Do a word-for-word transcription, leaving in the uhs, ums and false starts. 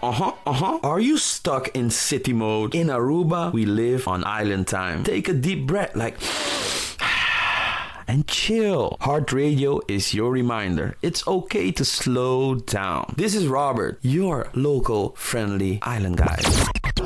uh-huh, uh-huh. Are you stuck in city mode? In Aruba, we live on island time. Take a deep breath, like... and chill. Heart Radio is your reminder. It's okay to slow down. This is Robert, your local friendly island guy.